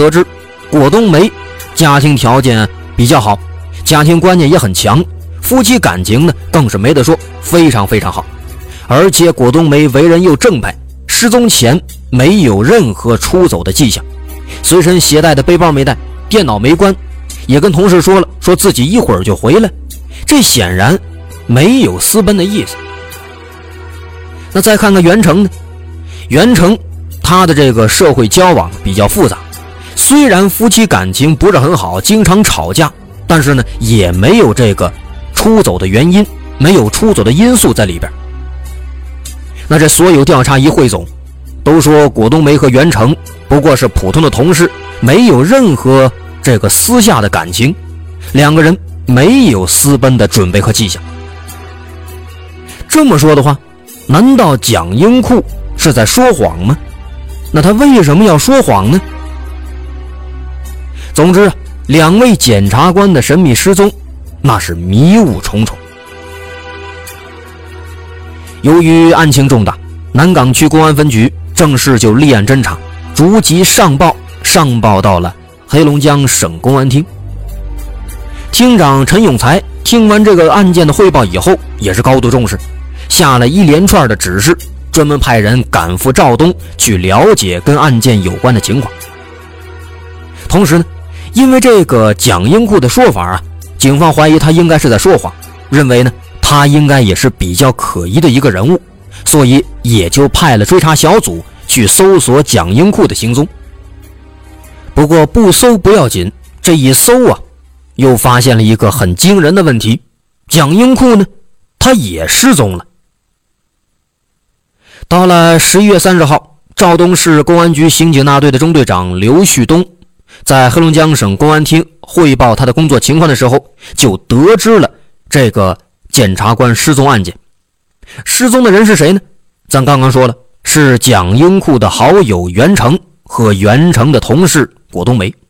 得知，果冬梅家庭条件比较好，家庭观念也很强，夫妻感情呢更是没得说，非常非常好。而且果冬梅为人又正派，失踪前没有任何出走的迹象，随身携带的背包没带，电脑没关，也跟同事说了，说自己一会儿就回来，这显然没有私奔的意思。那再看看袁成呢？袁成他的这个社会交往比较复杂，虽然夫妻感情不是很好，经常吵架，但是呢也没有这个出走的原因，没有出走的因素在里边。那这所有调查一汇总，都说果冬梅和袁成不过是普通的同事，没有任何这个私下的感情，两个人没有私奔的准备和迹象。这么说的话，难道蒋英库是在说谎吗？那他为什么要说谎呢？总之两位检察官的神秘失踪，那是迷雾重重。由于案情重大，南岗区公安分局正式就立案侦查，逐级上报到了黑龙江省公安厅。厅长陈永才听完这个案件的汇报以后，也是高度重视，下了一连串的指示，专门派人赶赴肇东去了解跟案件有关的情况。同时呢，因为这个蒋英库的说法啊，警方怀疑他应该是在说谎，认为呢他应该也是比较可疑的一个人物，所以也就派了追查小组去搜索蒋英库的行踪。不过不搜不要紧，这一搜啊，又发现了一个很惊人的问题，蒋英库呢他也失踪了。到了11月30号，肇东市公安局刑警大队的中队长刘旭东在黑龙江省公安厅汇报他的工作情况的时候，就得知了这个检察官失踪案件。失踪的人是谁呢？咱刚刚说了，是蒋英库的好友袁成和袁成的同事果冬梅。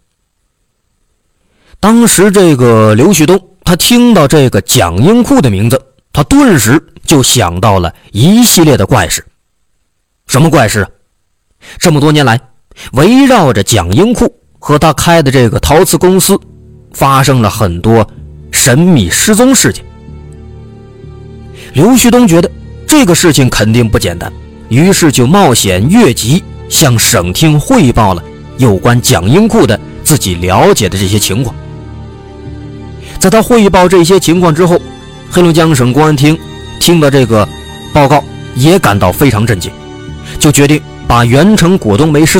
当时这个刘旭东他听到这个蒋英库的名字，他顿时就想到了一系列的怪事。什么怪事啊？这么多年来，围绕着蒋英库和他开的这个陶瓷公司发生了很多神秘失踪事件。刘旭东觉得这个事情肯定不简单，于是就冒险越级向省厅汇报了有关蒋英库的自己了解的这些情况。在他汇报这些情况之后，黑龙江省公安厅听到这个报告也感到非常震惊，就决定把袁成果冬梅失